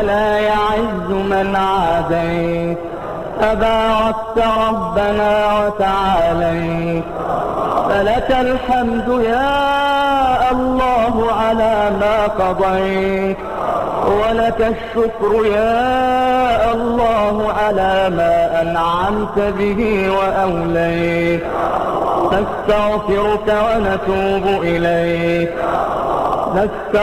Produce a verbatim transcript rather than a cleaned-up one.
ولا يعز من عاديت. تباركت ربنا وتعاليت، فلك الحمد يا الله على ما قضيت، ولك الشكر يا الله على ما أنعمت به وأوليت. نستغفرك ونتوب إليك.